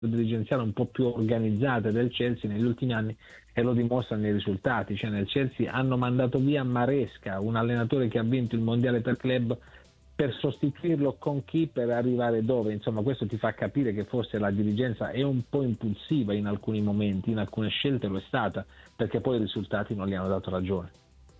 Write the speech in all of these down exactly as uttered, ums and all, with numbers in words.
dirigenziale un po' più organizzate del Chelsea negli ultimi anni, e lo dimostrano i risultati. Cioè nel Chelsea hanno mandato via Maresca, un allenatore che ha vinto il mondiale per club, per sostituirlo con chi per arrivare dove? Insomma, questo ti fa capire che forse la dirigenza è un po' impulsiva in alcuni momenti, in alcune scelte lo è stata, perché poi i risultati non gli hanno dato ragione.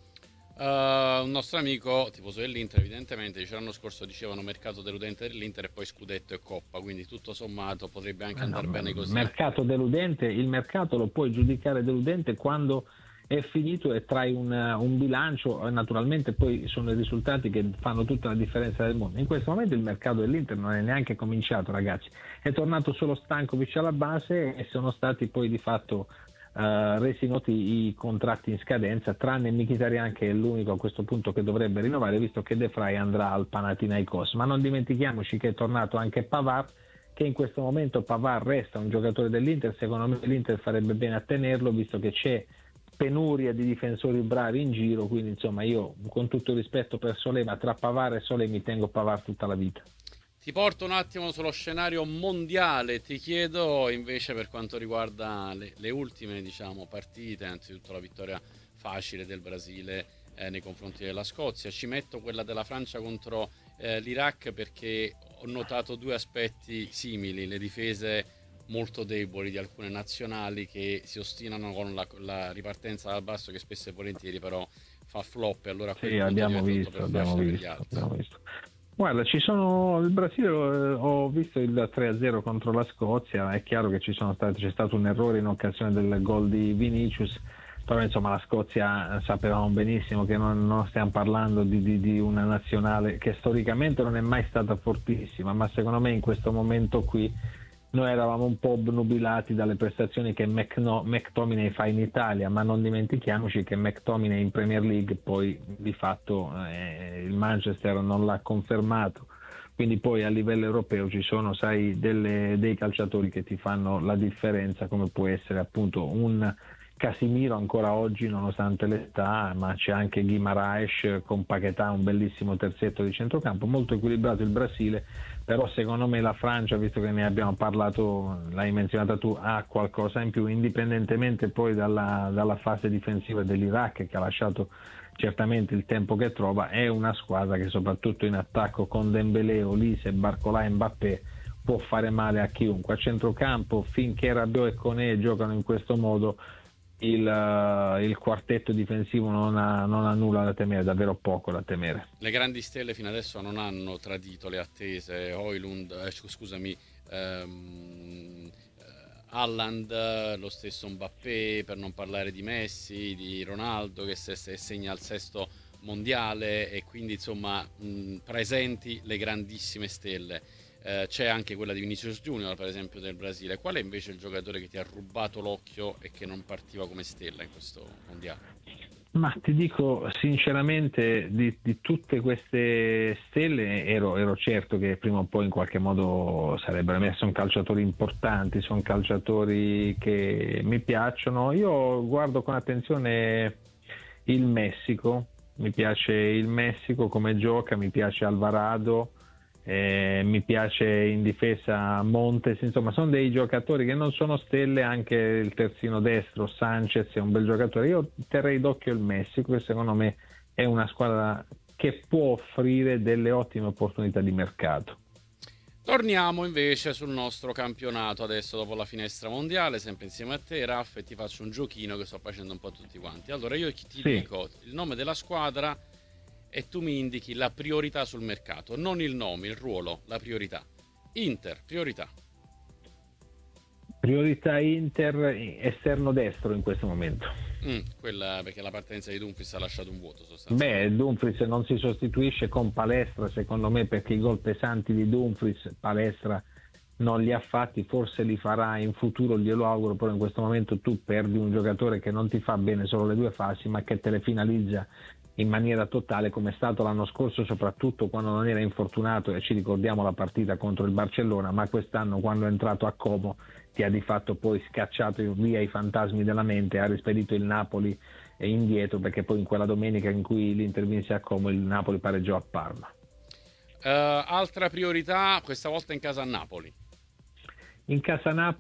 Uh, un nostro amico, tifoso dell'Inter, evidentemente, dice l'anno scorso dicevano mercato deludente dell'Inter e poi scudetto e coppa, quindi tutto sommato potrebbe anche Eh no, andare bene così. mercato deludente, il mercato lo puoi giudicare deludente quando è finito e trai un, un bilancio, e naturalmente poi sono i risultati che fanno tutta la differenza del mondo. In questo momento il mercato dell'Inter non è neanche cominciato, ragazzi, è tornato solo Stankovic alla base e sono stati poi di fatto Uh, resi noti i contratti in scadenza, tranne Mkhitaryan che è l'unico a questo punto che dovrebbe rinnovare, visto che De Vrij andrà al Panathinaikos. Ma non dimentichiamoci che è tornato anche Pavard, che in questo momento Pavard resta un giocatore dell'Inter. Secondo me l'Inter farebbe bene a tenerlo, visto che c'è penuria di difensori bravi in giro, quindi insomma io, con tutto il rispetto per Solé, ma tra Pavard e Solé mi tengo Pavard tutta la vita. Ti porto un attimo sullo scenario mondiale, ti chiedo invece per quanto riguarda le, le ultime diciamo, partite, anzitutto la vittoria facile del Brasile eh, nei confronti della Scozia, ci metto quella della Francia contro eh, l'Iraq perché ho notato due aspetti simili, le difese molto deboli di alcune nazionali che si ostinano con la, la ripartenza dal basso che spesso e volentieri però fa flop e allora a quel Sì, punto abbiamo diventa visto, tutto più abbiamo facile per gli visto, altri. abbiamo visto. Guarda, ci sono il Brasile, ho visto il tre a zero contro la Scozia, è chiaro che ci sono stati, c'è stato un errore in occasione del gol di Vinicius, però insomma la Scozia sapevamo benissimo che non, non stiamo parlando di, di, di una nazionale che storicamente non è mai stata fortissima, ma secondo me in questo momento qui noi eravamo un po' obnubilati dalle prestazioni che McNo- McTominay fa in Italia, ma non dimentichiamoci che McTominay in Premier League poi di fatto eh, il Manchester non l'ha confermato, quindi poi a livello europeo ci sono, sai, delle, dei calciatori che ti fanno la differenza, come può essere appunto un Casimiro ancora oggi nonostante l'età, ma c'è anche Guimaraes con Paquetá, un bellissimo terzetto di centrocampo, molto equilibrato il Brasile. Però secondo me la Francia, visto che ne abbiamo parlato, l'hai menzionata tu, ha qualcosa in più, indipendentemente poi dalla, dalla fase difensiva dell'Iraq che ha lasciato certamente il tempo che trova. È una squadra che soprattutto in attacco con Dembélé, Olise, Barcola e Mbappé può fare male a chiunque. A centrocampo, finché Rabiot e Koné giocano in questo modo, Il, il quartetto difensivo non ha, non ha nulla da temere, davvero poco da temere. Le grandi stelle fino adesso non hanno tradito le attese. Højlund, eh, scusami, ehm, Haaland, lo stesso Mbappé, per non parlare di Messi, di Ronaldo che se, se segna il sesto mondiale e quindi insomma mh, presenti le grandissime stelle. Eh, c'è anche quella di Vinicius Junior per esempio del Brasile. Qual è invece il giocatore che ti ha rubato l'occhio e che non partiva come stella in questo mondiale? Ma ti dico sinceramente, di, di tutte queste stelle ero, ero certo che prima o poi in qualche modo sarebbero emersi. Sono calciatori importanti, sono calciatori che mi piacciono. Io guardo con attenzione il Messico, mi piace il Messico come gioca, mi piace Alvarado. Eh, mi piace in difesa Montes, insomma sono dei giocatori che non sono stelle, anche il terzino destro Sanchez è un bel giocatore. Io terrei d'occhio il Messico, che secondo me è una squadra che può offrire delle ottime opportunità di mercato. Torniamo invece sul nostro campionato adesso dopo la finestra mondiale, sempre insieme a te Raff, e ti faccio un giochino che sto facendo un po' a tutti quanti. Allora io ti Sì. dico il nome della squadra e tu mi indichi la priorità sul mercato, non il nome, il ruolo, la priorità. Inter, priorità. Priorità Inter, esterno destro in questo momento. Mm, quella perché la partenza di Dumfries ha lasciato un vuoto sostanzialmente. Beh, Dumfries non si sostituisce con Palestra, secondo me, perché i gol pesanti di Dumfries Palestra non li ha fatti, forse li farà in futuro, glielo auguro, però in questo momento tu perdi un giocatore che non ti fa bene solo le due fasi, ma che te le finalizza in maniera totale, come è stato l'anno scorso, soprattutto quando non era infortunato, e ci ricordiamo la partita contro il Barcellona, ma quest'anno quando è entrato a Como ti ha di fatto poi scacciato via i fantasmi della mente, ha rispedito il Napoli indietro, perché poi in quella domenica in cui l'Inter vinse a Como il Napoli pareggiò a Parma. Uh, altra priorità, questa volta in casa a Napoli. in casa